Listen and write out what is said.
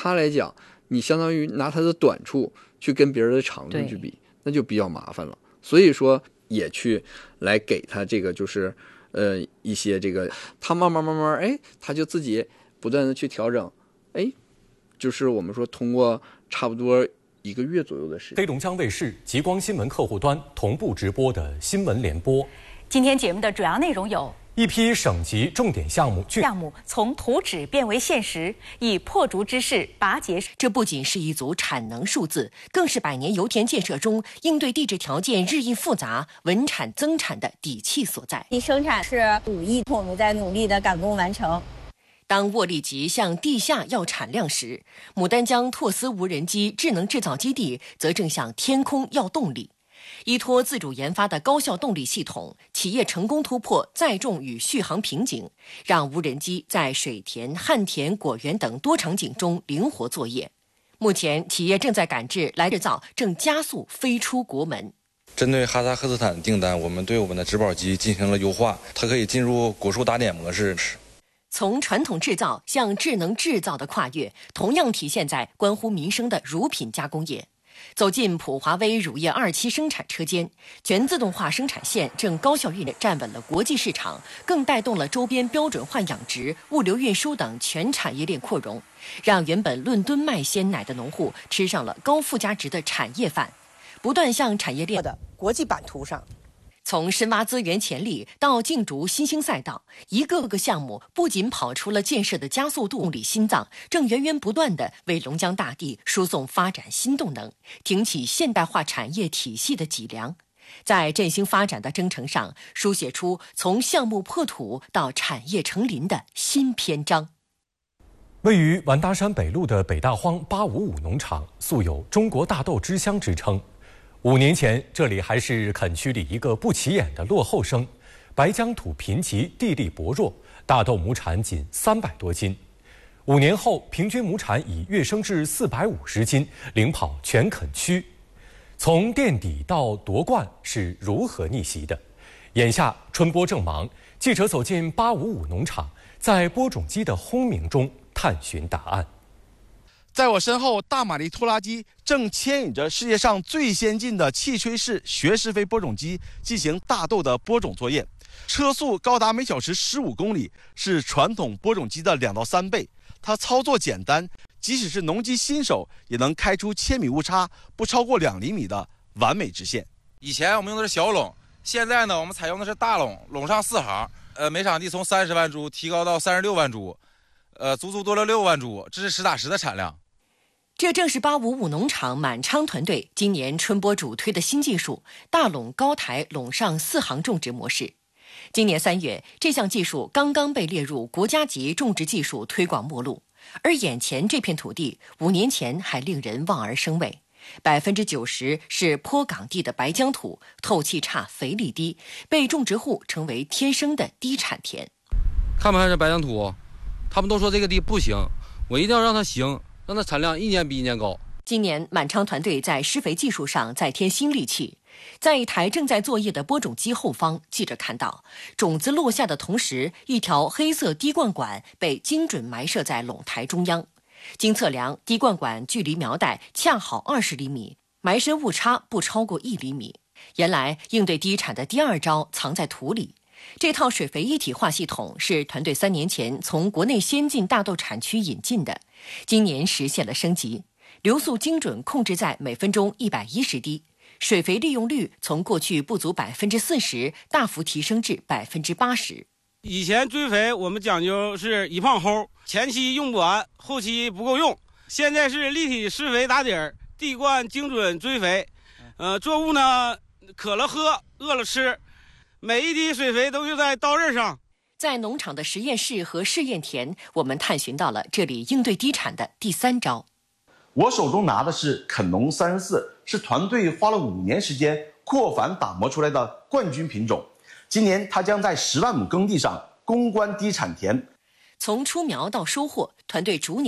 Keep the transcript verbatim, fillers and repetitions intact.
他来讲，你相当于拿他的短处去跟别人的长处去比，那就比较麻烦了。所以说也去来给他这个就是呃一些这个，他慢慢慢慢哎，他就自己不断的去调整，哎，就是我们说通过差不多一个月左右的时间， 黑龙江卫视极光新闻客户端同步直播的新闻联播。 今天节目的主要内容有。 一批省级重点项目项目从图纸变为现实，以破竹之势拔节。 这不仅是一组产能数字，更是百年油田建设中应对地质条件日益复杂、稳产增产的底气所在。 生产是五亿，我们在努力的赶工完成。 当沃利吉向地下要产量时，牡丹江拓思无人机智能制造基地则正向天空要动力。依托自主研发的高效动力系统，企业成功突破载重与续航瓶颈，让无人机在水田、旱田、果园等多场景中灵活作业。目前，企业正在赶制来制造，正加速飞出国门。 针对哈萨克斯坦订单，我们对我们的植保机进行了优化，它可以进入果树打点模式。 从传统制造向智能制造的跨越，同样体现在关乎民生的乳品加工业。走进普华威乳业二期生产车间，全自动化生产线正高效运转，站稳了国际市场，更带动了周边标准化养殖、物流运输等全产业链扩容，让原本论吨卖鲜奶的农户吃上了高附加值的产业饭，不断向产业链的国际版图上。 从深挖资源潜力到竞逐新兴赛道，一个个项目不仅跑出了建设的加速度里心脏，正源源不断地为龙江大地输送发展新动能，挺起现代化产业体系的脊梁，在振兴发展的征程上，书写出从项目破土到产业成林的新篇章。 位于完达山北路的北大荒八五五农场，素有中国大豆之乡之称。五年前，这里还是垦区里一个不起眼的落后生，白疆土贫瘠，地力薄弱，大豆亩产仅三百多斤。五年后，平均亩产已跃升至四百五十斤，领跑全垦区。从垫底到夺冠是如何逆袭的？眼下春播正忙，记者走进八五五农场，在播种机的轰鸣中探寻答案。 在我身后，大马力拖拉机正牵引着世界上最先进的气吹式学时飞播种机进行大豆的播种作业，车速高达每小时十五公里，是传统播种机的两到三倍。它操作简单，即使是农机新手也能开出千米误差不超过两厘米的完美直线。 以前我们用的是小垄，现在呢我们采用的是大垄，垄上四行，呃，每场地从三十万株提高到三十六万株，呃，足足多了六万株，这是实打实的产量。 这正是八五五农场满昌团队今年春播主推的新技术——大垄高台垄上四行种植模式。今年三月，这项技术刚刚被列入国家级种植技术推广目录，而眼前这片土地，五年前还令人望而生畏。百分之九十是坡岗地的白浆土，透气差，肥力低，被种植户称为天生的低产田。 看不看这白浆土？他们都说这个地不行，我一定要让它行。让它产量一年比一年高。 今年满昌团队在施肥技术上再添新利器，在一台正在作业的播种机后方，记者看到种子落下的同时，一条黑色滴灌管被精准埋设在垄台中央。经测量，滴灌管距离苗带恰好二十厘米，埋深误差不超过一厘米。原来应对低产的第二招藏在土里。这套水肥一体化系统是团队三年前从国内先进大豆产区引进的，今年实现了升级，流速精准控制在每分钟一百一十滴，水肥利用率从过去不足百分之四十大幅提升至百分之八十。 以前追肥我们讲究是一胖齁，前期用不完，后期不够用。现在是立体施肥打底儿，地灌精准追肥。呃，作物呢，渴了喝，饿了吃。每一滴水肥都用在刀刃上。 在农场的实验室和试验田，我们探寻到了这里应对低产的第三招。 我手中拿的是肯农三十四，是团队花了五年时间扩繁打磨出来的冠军品种。今年它将在十万亩耕地上攻关低产田。 从出苗到收获，团队逐年